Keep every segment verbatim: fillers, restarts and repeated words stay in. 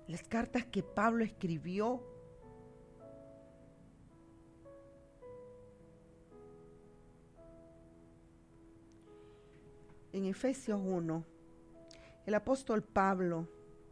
las cartas que Pablo escribió. En Efesios uno, el apóstol Pablo,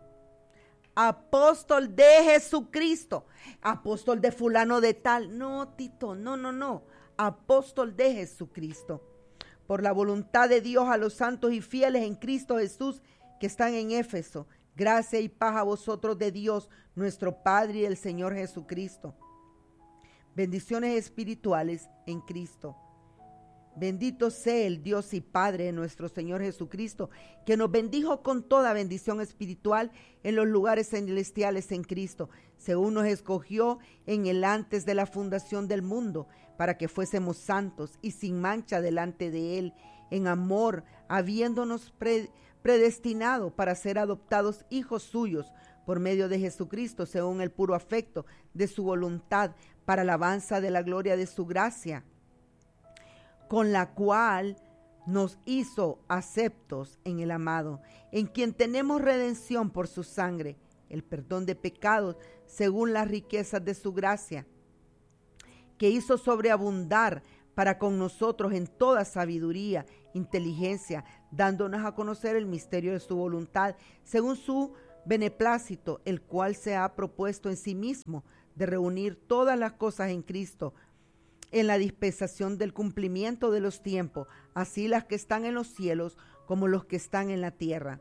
apóstol de Jesucristo, apóstol de fulano de tal, no, Tito, no, no, no, apóstol de Jesucristo, por la voluntad de Dios a los santos y fieles en Cristo Jesús que están en Éfeso, gracia y paz a vosotros de Dios, nuestro Padre y el Señor Jesucristo. Bendiciones espirituales en Cristo. Bendito sea el Dios y Padre de nuestro Señor Jesucristo, que nos bendijo con toda bendición espiritual en los lugares celestiales en Cristo, según nos escogió en el antes de la fundación del mundo, para que fuésemos santos y sin mancha delante de Él, en amor, habiéndonos pre- predestinado para ser adoptados hijos suyos por medio de Jesucristo, según el puro afecto de su voluntad, para alabanza de la gloria de su gracia, con la cual nos hizo aceptos en el amado, en quien tenemos redención por su sangre, el perdón de pecados, según las riquezas de su gracia, que hizo sobreabundar para con nosotros en toda sabiduría, inteligencia, dándonos a conocer el misterio de su voluntad, según su beneplácito, el cual se ha propuesto en sí mismo de reunir todas las cosas en Cristo, en la dispensación del cumplimiento de los tiempos, así las que están en los cielos como los que están en la tierra.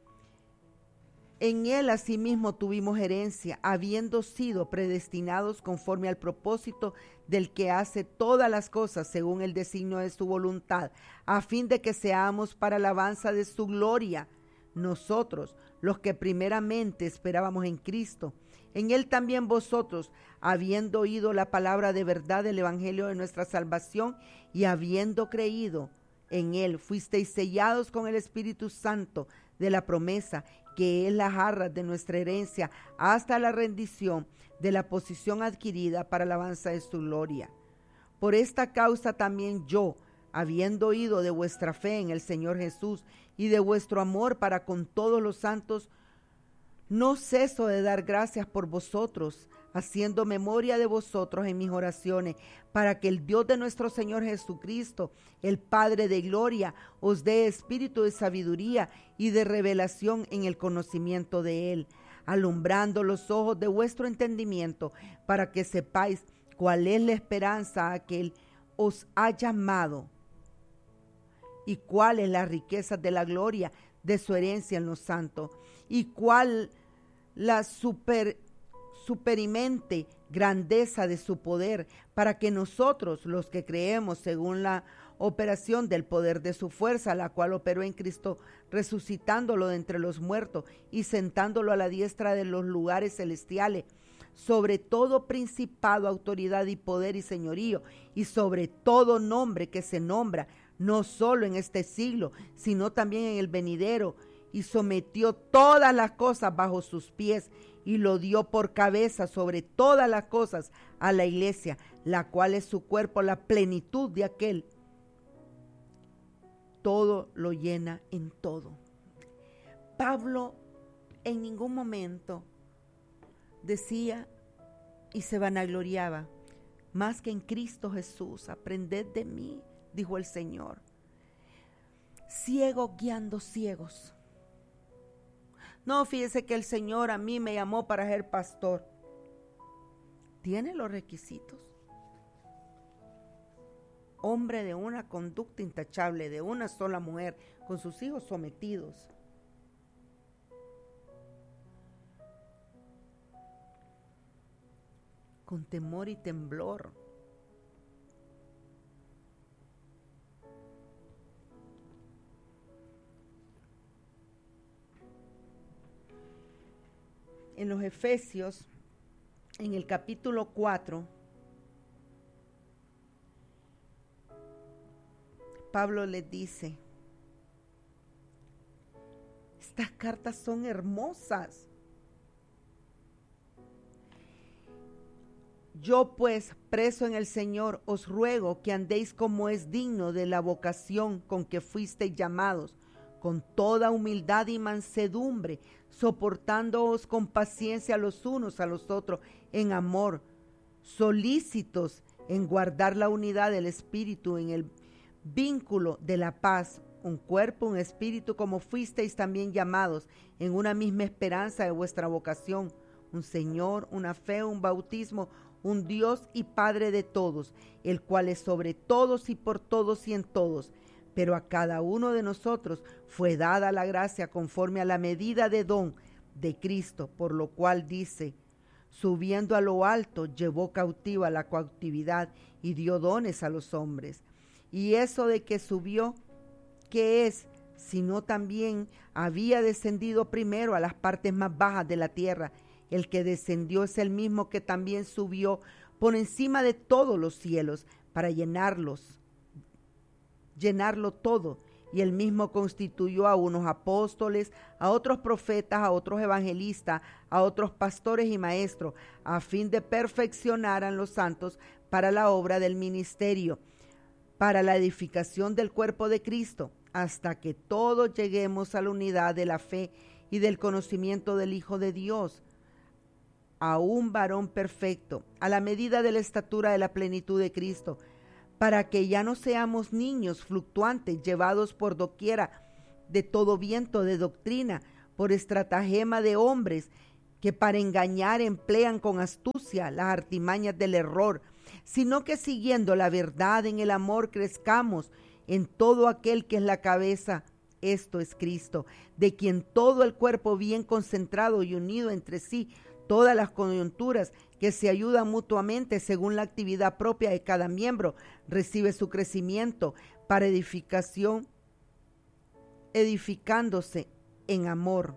En él asimismo tuvimos herencia, habiendo sido predestinados conforme al propósito del que hace todas las cosas según el designio de su voluntad, a fin de que seamos para alabanza de su gloria, nosotros, los que primeramente esperábamos en Cristo. En él también vosotros, habiendo oído la palabra de verdad del evangelio de nuestra salvación y habiendo creído en él, fuisteis sellados con el Espíritu Santo de la promesa, que es la jarra de nuestra herencia, hasta la rendición de la posición adquirida para alabanza de su gloria. Por esta causa también yo, habiendo oído de vuestra fe en el Señor Jesús y de vuestro amor para con todos los santos, no ceso de dar gracias por vosotros, haciendo memoria de vosotros en mis oraciones, para que el Dios de nuestro Señor Jesucristo, el Padre de gloria, os dé espíritu de sabiduría y de revelación en el conocimiento de Él, alumbrando los ojos de vuestro entendimiento, para que sepáis cuál es la esperanza a que Él os ha llamado y cuál es la riqueza de la gloria de su herencia en los santos, y cuál la super, superimente grandeza de su poder, para que nosotros, los que creemos según la operación del poder de su fuerza, la cual operó en Cristo, resucitándolo de entre los muertos y sentándolo a la diestra de los lugares celestiales, sobre todo principado, autoridad y poder y señorío, y sobre todo nombre que se nombra, no solo en este siglo, sino también en el venidero, y sometió todas las cosas bajo sus pies, y lo dio por cabeza sobre todas las cosas a la iglesia, la cual es su cuerpo, la plenitud de aquel. Todo lo llena en todo. Pablo en ningún momento decía y se vanagloriaba, más que en Cristo Jesús, aprended de mí, dijo el Señor, ciego guiando ciegos. No, fíjese que el Señor a mí me llamó para ser pastor. Tiene los requisitos. Hombre de una conducta intachable, de una sola mujer, con sus hijos sometidos. Con temor y temblor. En los Efesios, en el capítulo cuatro, Pablo les dice, estas cartas son hermosas. Yo pues, preso en el Señor, os ruego que andéis como es digno de la vocación con que fuisteis llamados, con toda humildad y mansedumbre, soportándoos con paciencia los unos a los otros en amor, solícitos en guardar la unidad del espíritu en el vínculo de la paz, un cuerpo, un espíritu, como fuisteis también llamados en una misma esperanza de vuestra vocación, un Señor, una fe, un bautismo, un Dios y Padre de todos, el cual es sobre todos y por todos y en todos. Pero a cada uno de nosotros fue dada la gracia conforme a la medida de don de Cristo, por lo cual dice: subiendo a lo alto, llevó cautiva la cautividad y dio dones a los hombres. Y eso de que subió, ¿qué es? Sino también había descendido primero a las partes más bajas de la tierra. El que descendió es el mismo que también subió por encima de todos los cielos para llenarlos, llenarlo todo. Y él mismo constituyó a unos apóstoles, a otros profetas, a otros evangelistas, a otros pastores y maestros, a fin de perfeccionar a los santos para la obra del ministerio, para la edificación del cuerpo de Cristo, hasta que todos lleguemos a la unidad de la fe y del conocimiento del Hijo de Dios, a un varón perfecto, a la medida de la estatura de la plenitud de Cristo, para que ya no seamos niños fluctuantes, llevados por doquiera de todo viento de doctrina, por estratagema de hombres que para engañar emplean con astucia las artimañas del error, sino que siguiendo la verdad en el amor crezcamos en todo aquel que es la cabeza, esto es Cristo, de quien todo el cuerpo bien concentrado y unido entre sí, todas las coyunturas que se ayudan mutuamente según la actividad propia de cada miembro, recibe su crecimiento para edificación, edificándose en amor.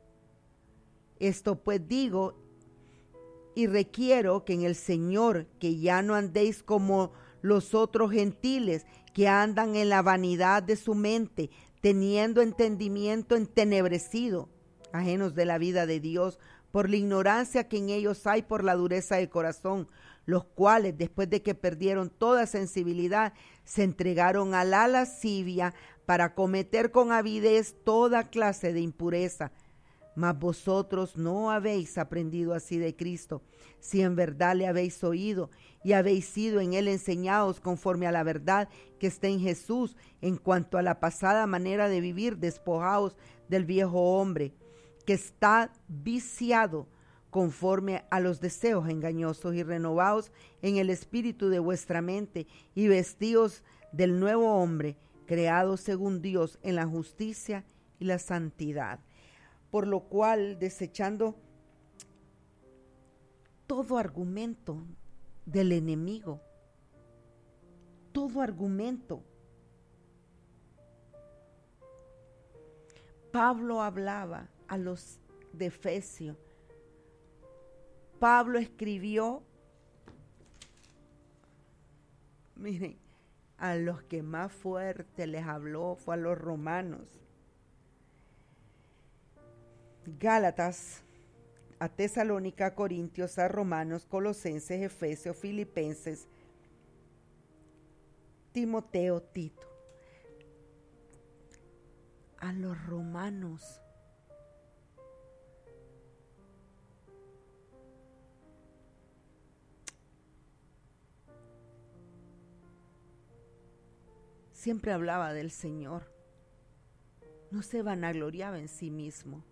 Esto pues digo y requiero que en el Señor, que ya no andéis como los otros gentiles, que andan en la vanidad de su mente, teniendo entendimiento entenebrecido, ajenos de la vida de Dios, por la ignorancia que en ellos hay, por la dureza de corazón, los cuales, después de que perdieron toda sensibilidad, se entregaron a la lascivia para cometer con avidez toda clase de impureza. Mas vosotros no habéis aprendido así de Cristo, si en verdad le habéis oído y habéis sido en él enseñados conforme a la verdad que está en Jesús, en cuanto a la pasada manera de vivir, despojaos del viejo hombre, que está viciado conforme a los deseos engañosos, y renovaos en el espíritu de vuestra mente, y vestíos del nuevo hombre, creado según Dios en la justicia y la santidad. Por lo cual, desechando todo argumento del enemigo, todo argumento, Pablo hablaba a los de Efesios. Pablo escribió, miren, a los que más fuerte les habló fue a los romanos. Gálatas, a Tesalónica, a Corintios, a Romanos, Colosenses, Efesios, Filipenses, Timoteo, Tito. A los romanos. Siempre hablaba del Señor. No se vanagloriaba en sí mismo.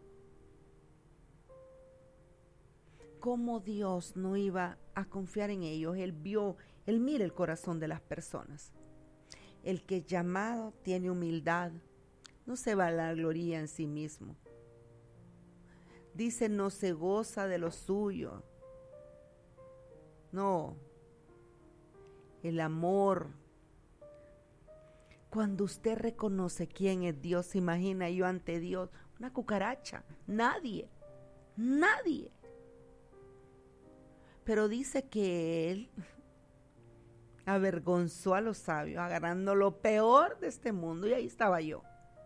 Cómo Dios no iba a confiar en ellos. Él vio, Él mira el corazón de las personas. El que es llamado tiene humildad, no se vanagloria en sí mismo. Dice, no se goza de lo suyo. No. El amor. Cuando usted reconoce quién es Dios, se imagina yo ante Dios, una cucaracha. Nadie. Nadie. Pero dice que Él avergonzó a los sabios, agarrando lo peor de este mundo, y ahí estaba yo.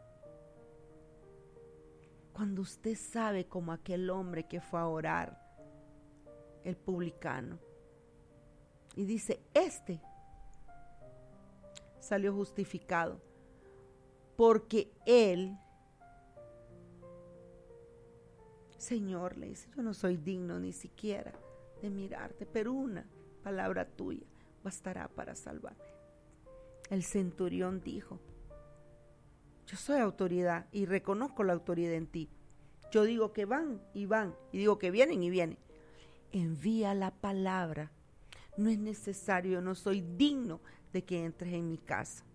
Cuando usted sabe, como aquel hombre que fue a orar, el publicano, y dice, este salió justificado, porque Él, Señor, le dice, yo no soy digno ni siquiera de mirarte, pero una palabra tuya bastará para salvarme. El centurión dijo, yo soy autoridad y reconozco la autoridad en ti. Yo digo que van y van, y digo que vienen y vienen. Envía la palabra. No es necesario, no soy digno de que entres en mi casa.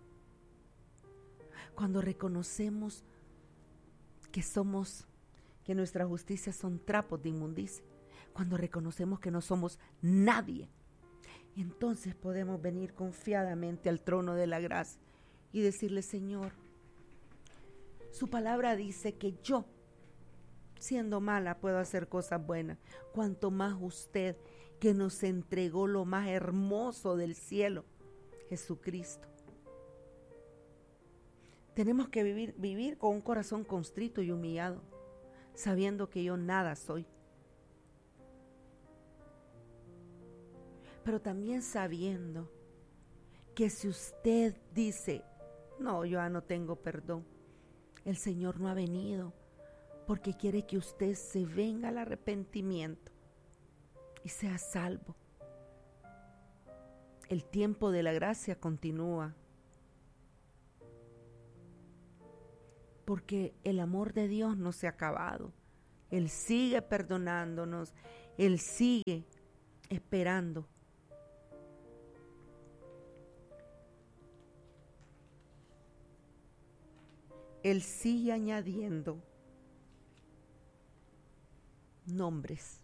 Cuando reconocemos que somos, que nuestras justicias son trapos de inmundicia, cuando reconocemos que no somos nadie, entonces podemos venir confiadamente al trono de la gracia y decirle, Señor, su palabra dice que yo, siendo mala, puedo hacer cosas buenas. Cuanto más usted, que nos entregó lo más hermoso del cielo, Jesucristo. Tenemos que vivir, vivir con un corazón constrito y humillado, sabiendo que yo nada soy. Pero también sabiendo que si usted dice, no, yo ya no tengo perdón, el Señor no ha venido porque quiere que usted se venga al arrepentimiento y sea salvo. El tiempo de la gracia continúa, porque el amor de Dios no se ha acabado. Él sigue perdonándonos, Él sigue esperando. Él sigue añadiendo nombres.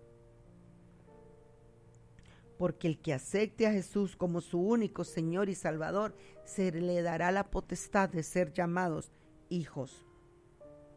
Porque el que acepte a Jesús como su único Señor y Salvador, se le dará la potestad de ser llamados hijos